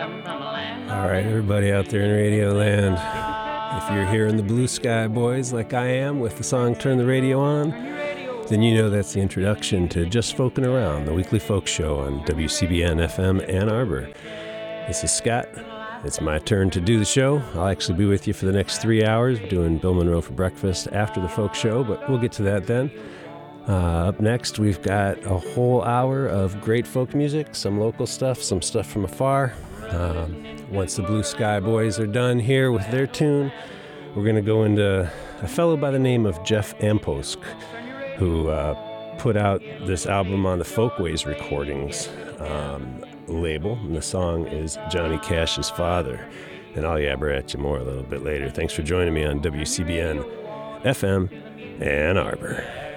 All right, everybody out there in Radio Land, if you're here in the Blue Sky Boys like I am with the song Turn the Radio On, then you know that's the introduction to Just Folkin' Around, the weekly folk show on WCBN FM Ann Arbor. This is Scott. It's my turn to do the show. I'll actually be with you for the next 3 hours doing Bill Monroe for breakfast after the folk show, but we'll get to that then. Up next, we've got a whole hour of great folk music, some local stuff, some stuff from afar. Once the Blue Sky Boys are done here with their tune, we're going to go into a fellow by the name of Jeff Amposk, who put out this album on the Folkways Recordings label, and the song is Johnny Cash's Father. And I'll yabber at you more a little bit later. Thanks for joining me on WCBN FM Ann Arbor.